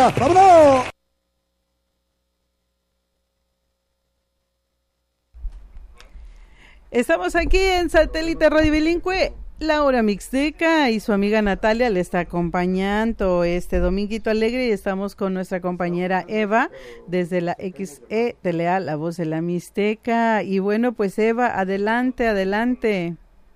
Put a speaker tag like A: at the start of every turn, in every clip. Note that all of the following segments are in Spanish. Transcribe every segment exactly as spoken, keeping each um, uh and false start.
A: ¡Vámonos!
B: Estamos aquí en Satélite Radio Bilingüe. La Hora Mixteca y su amiga Natalia le está acompañando este dominguito alegre y estamos con nuestra compañera Eva desde la X E de Leal, la voz de la Mixteca. Y bueno, pues Eva, adelante, adelante.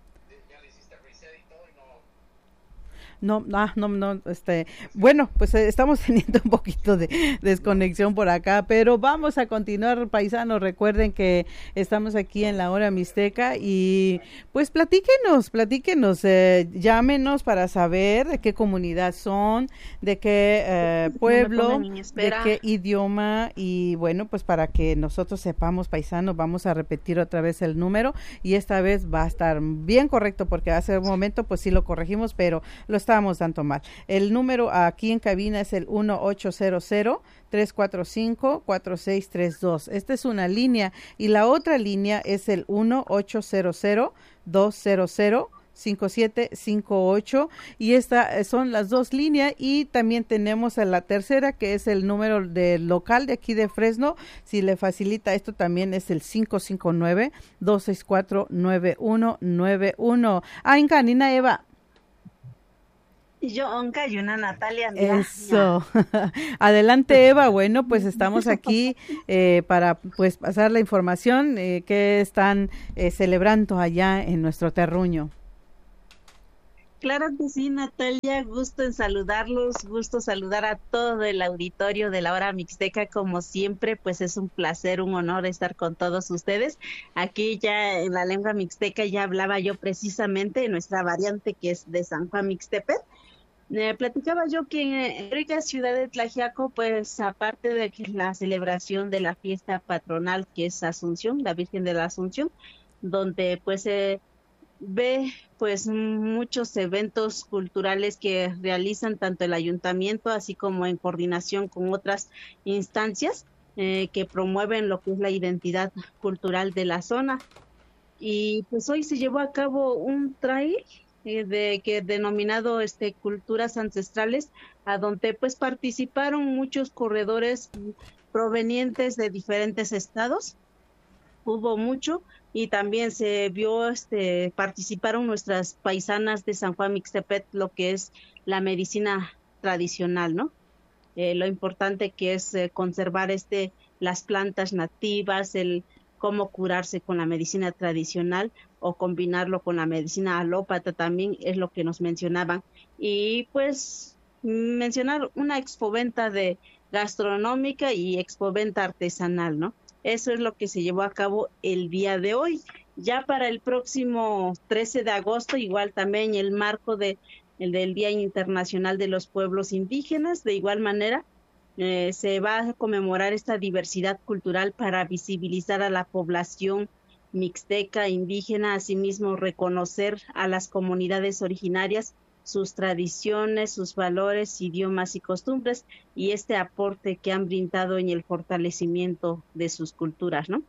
B: No, ah, no, no, este, bueno, pues eh, estamos teniendo un poquito de desconexión por acá, pero vamos a continuar, paisanos. Recuerden que estamos aquí en la Hora Mixteca y pues platíquenos, platíquenos, eh, llámenos para saber de qué comunidad son, de qué eh, pueblo, de qué idioma y bueno, pues para que nosotros sepamos, paisanos, vamos a repetir otra vez el número y esta vez va a estar bien correcto porque hace un momento pues sí lo corregimos, pero lo estábamos dando mal. El número aquí en cabina es el uno ocho cero cero, tres cuatro cinco, cuatro seis tres dos. Esta es una línea y la otra línea es el uno ocho cero cero, dos cero cero, cinco siete cinco ocho y estas son las dos líneas y también tenemos a la tercera que es el número del local de aquí de Fresno. Si le facilita esto también es el cinco cinco nueve, dos seis cuatro, nueve uno nueve uno. Ah, en Canina Eva.
C: Yo, Onca, y una Natalia.
B: Mira, eso. Mira. Adelante, Eva. Bueno, pues estamos aquí eh, para pues pasar la información eh, que están eh, celebrando allá en nuestro terruño.
C: Claro que sí, Natalia, gusto en saludarlos, gusto saludar a todo el auditorio de la Hora Mixteca, como siempre, pues es un placer, un honor estar con todos ustedes. Aquí ya en la lengua mixteca ya hablaba yo precisamente de nuestra variante que es de San Juan Mixtepec. Eh, platicaba yo que en la rica ciudad de Tlaxiaco, pues aparte de que la celebración de la fiesta patronal que es Asunción, la Virgen de la Asunción, donde pues se eh, ve pues muchos eventos culturales que realizan tanto el ayuntamiento así como en coordinación con otras instancias eh, que promueven lo que es la identidad cultural de la zona. Y pues hoy se llevó a cabo un trail de que denominado este culturas ancestrales, a donde pues participaron muchos corredores provenientes de diferentes estados. Hubo mucho y también se vio este participaron nuestras paisanas de San Juan Mixtepec, lo que es la medicina tradicional, ¿no? Eh, lo importante que es eh, conservar este las plantas nativas, el cómo curarse con la medicina tradicional o combinarlo con la medicina alópata también es lo que nos mencionaban. Y pues mencionar una expoventa de gastronómica y expoventa artesanal, ¿no? Eso es lo que se llevó a cabo el día de hoy. Ya para el próximo trece de agosto, igual también el marco de, el del Día Internacional de los Pueblos Indígenas, de igual manera, Eh, se va a conmemorar esta diversidad cultural para visibilizar a la población mixteca, indígena, asimismo reconocer a las comunidades originarias, sus tradiciones, sus valores, idiomas y costumbres, y este aporte que han brindado en el fortalecimiento de sus culturas, ¿no?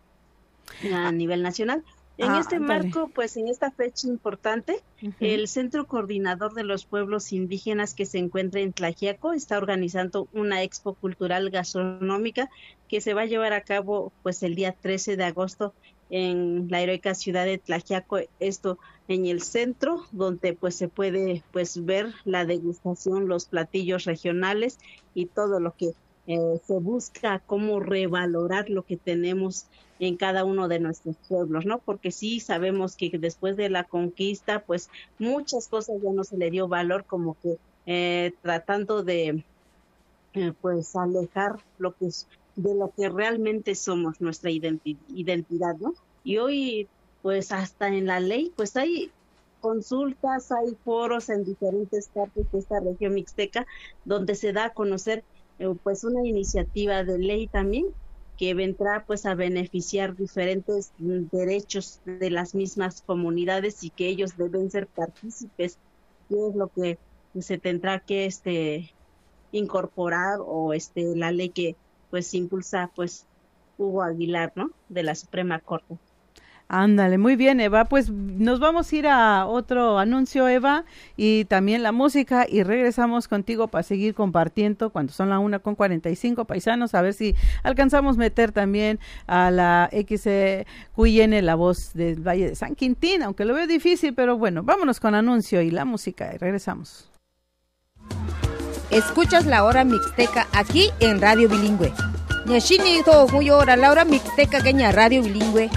C: A nivel nacional. En ah, este marco, dale. Pues en esta fecha importante, uh-huh. el Centro Coordinador de los Pueblos Indígenas que se encuentra en Tlaxiaco está organizando una expo cultural gastronómica que se va a llevar a cabo pues el día trece de agosto en la heroica ciudad de Tlaxiaco, esto en el centro, donde pues se puede pues ver la degustación, los platillos regionales y todo lo que eh, se busca cómo revalorar lo que tenemos en cada uno de nuestros pueblos, ¿no? Porque sí sabemos que después de la conquista, pues muchas cosas ya no se le dio valor, como que eh, tratando de, eh, pues, alejar lo que es, de lo que realmente somos, nuestra identi- identidad, ¿no? Y hoy, pues, hasta en la ley, pues hay consultas, hay foros en diferentes partes de esta región mixteca, donde se da a conocer, eh, pues, una iniciativa de ley también, que vendrá pues a beneficiar diferentes derechos de las mismas comunidades y que ellos deben ser partícipes, que es lo que se tendrá que este incorporar o este la ley que pues impulsa pues Hugo Aguilar, ¿no? De la Suprema Corte.
B: Ándale, muy bien, Eva. Pues nos vamos a ir a otro anuncio, Eva, y también la música, y regresamos contigo para seguir compartiendo cuando son las una con cuarenta y cinco, paisanos, a ver si alcanzamos meter también a la X Q I N, la voz del Valle de San Quintín, aunque lo veo difícil, pero bueno, vámonos con anuncio y la música, y regresamos.
A: Escuchas la hora mixteca aquí en Radio Bilingüe. Ñashini to muy hora la hora mixteca queña Radio Bilingüe.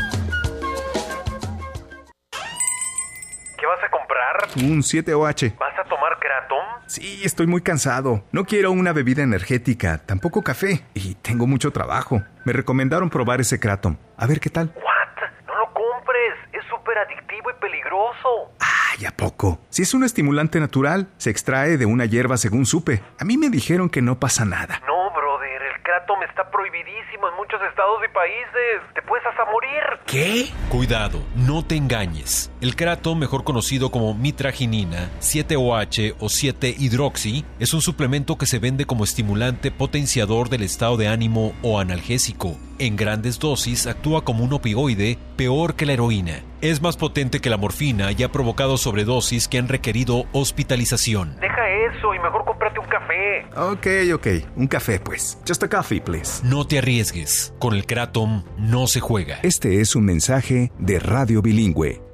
D: ¿Qué vas a comprar?
E: Un siete O H.
D: ¿Vas a tomar Kratom?
E: Sí, estoy muy cansado. No quiero una bebida energética, tampoco café. Y tengo mucho trabajo. Me recomendaron probar ese Kratom. A ver qué tal.
D: ¿What? No lo compres. Es súper adictivo y peligroso.
E: Ay, ¿a poco? Si es un estimulante natural, se extrae de una hierba según supe. A mí me dijeron que no pasa nada.
D: No, brother. El Kratom está prohibidísimo en muchos estados y países. Te puedes hasta morir.
E: ¿Qué?
F: Cuidado, no te engañes. El Kratom, mejor conocido como mitraginina, siete O H o siete hidroxi, es un suplemento que se vende como estimulante potenciador del estado de ánimo o analgésico. En grandes dosis actúa como un opioide peor que la heroína. Es más potente que la morfina y ha provocado sobredosis que han requerido hospitalización.
D: Deja eso y mejor cómprate un café.
E: Ok, ok. Un café, pues. Just a coffee, please.
F: No te arriesgues. Con el Kratom no se juega.
E: Este es un mensaje de Radio Bilingüe.